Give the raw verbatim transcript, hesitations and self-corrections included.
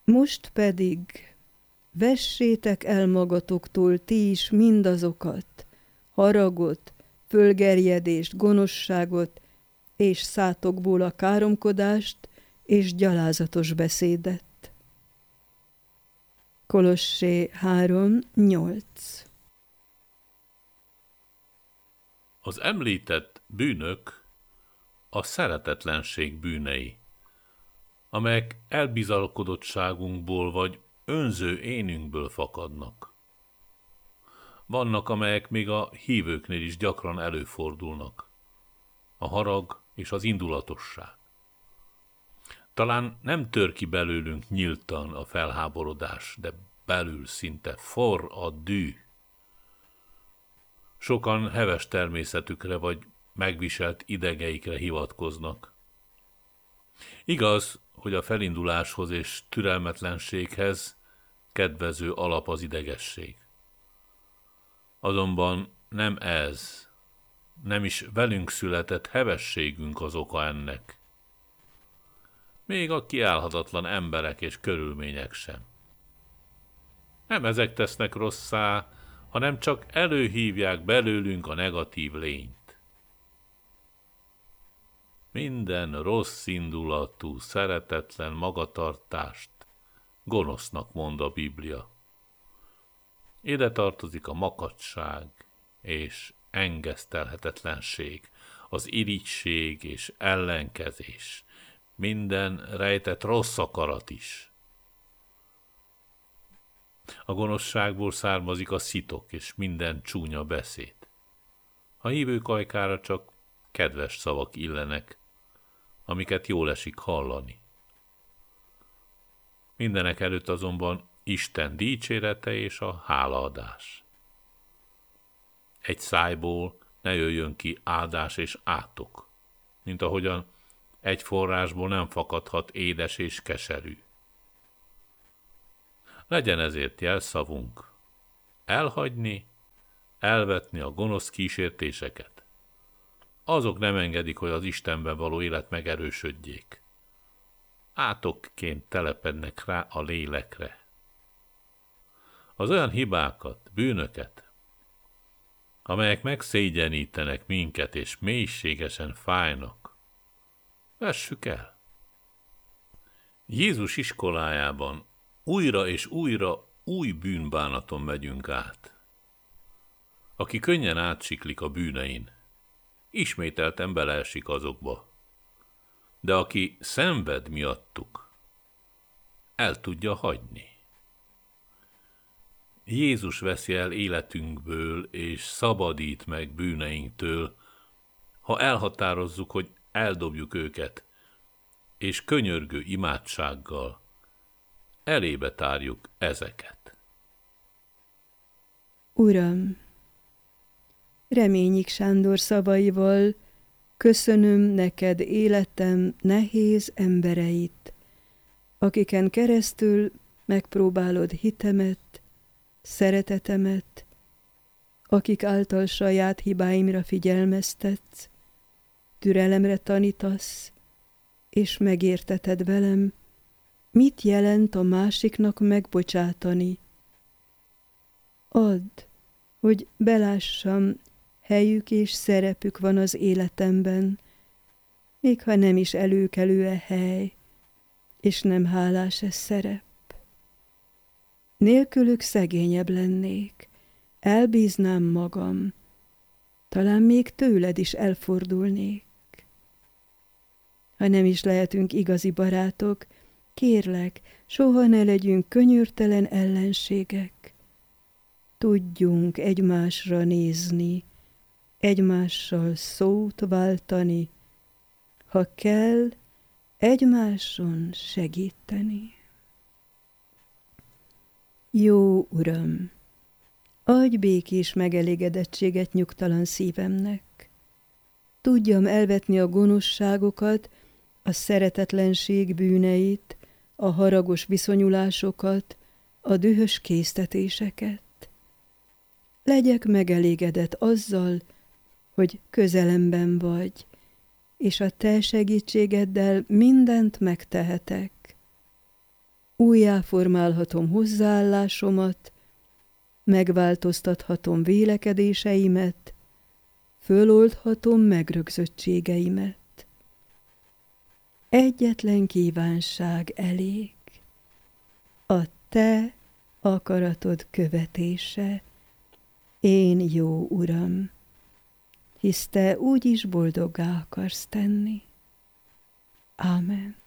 Most pedig vessétek el magatoktól ti is mindazokat, haragot, fölgerjedést, gonoszságot, és szátokból a káromkodást és gyalázatos beszédet. Kolossé három nyolc. Az említett bűnök a szeretetlenség bűnei, amelyek elbizalkodottságunkból vagy önző énünkből fakadnak. Vannak, amelyek még a hívőknél is gyakran előfordulnak. A harag és az indulatosság. Talán nem tör ki belőlünk nyíltan a felháborodás, de belül szinte forr a dű. Sokan heves természetükre vagy megviselt idegeikre hivatkoznak. Igaz, hogy a felinduláshoz és türelmetlenséghez kedvező alap az idegesség. Azonban nem ez, nem is velünk született hevességünk az oka ennek. Még a kiállhatatlan emberek és körülmények sem. Nem ezek tesznek rosszá, hanem csak előhívják belőlünk a negatív lényt. Minden rossz indulatú, szeretetlen magatartást gonosznak mond a Biblia. Ide tartozik a makacság és engesztelhetetlenség, az irigység és ellenkezés, minden rejtett rossz akarat is. A gonoszságból származik a szitok és minden csúnya beszéd. A hívők ajkára csak kedves szavak illenek, amiket jól esik hallani. Mindenek előtt azonban Isten dicsérete és a hálaadás. Egy szájból ne jöjjön ki áldás és átok, mint ahogyan egy forrásból nem fakadhat édes és keserű. Legyen ezért jelszavunk, elhagyni, elvetni a gonosz kísértéseket. Azok nem engedik, hogy az Istenben való élet megerősödjék. Átokként telepednek rá a lélekre. Az olyan hibákat, bűnöket, amelyek megszégyenítenek minket és mélységesen fájnak, vessük el. Jézus iskolájában újra és újra új bűnbánaton megyünk át. Aki könnyen átsiklik a bűnein, ismételten beleesik azokba. De aki szenved miattuk, el tudja hagyni. Jézus veszi el életünkből és szabadít meg bűneinktől, ha elhatározzuk, hogy eldobjuk őket, és könyörgő imádsággal elébe tárjuk ezeket. Uram, Reményik Sándor szavaival köszönöm neked életem nehéz embereit, akiken keresztül megpróbálod hitemet, szeretetemet, akik által saját hibáimra figyelmeztetsz, türelemre tanítasz, és megérteted velem, mit jelent a másiknak megbocsátani. Add, hogy belássam, helyük és szerepük van az életemben, még ha nem is előkelő e hely, és nem hálás e szerep. Nélkülük szegényebb lennék, elbíznám magam, talán még tőled is elfordulnék. Ha nem is lehetünk igazi barátok, kérlek, soha ne legyünk könyörtelen ellenségek. Tudjunk egymásra nézni, egymással szót váltani, ha kell, egymáson segíteni. Jó Uram, adj békés megelégedettséget nyugtalan szívemnek. Tudjam elvetni a gonoszságokat, a szeretetlenség bűneit, a haragos viszonyulásokat, a dühös késztetéseket. Legyek megelégedett azzal, hogy közelemben vagy, és a te segítségeddel mindent megtehetek. újjáformálhatom hozzáállásomat, megváltoztathatom vélekedéseimet, föloldhatom megrögzöttségeimet. Egyetlen kívánság elég, a te akaratod követése, én jó Uram, hisz te úgyis boldoggá akarsz tenni. Ámen.